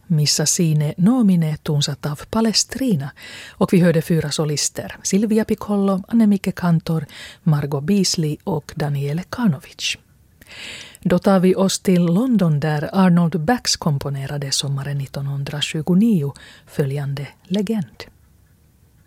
Missa sine nomine tunsat av Palestrina, och vi hörde 4 solister, Silvia Piccolo, Annemieke Kantor, Margot Beasley och Daniele Karnovic. Då tar vi oss till London där Arnold Bax komponerade sommaren 1929 följande legend.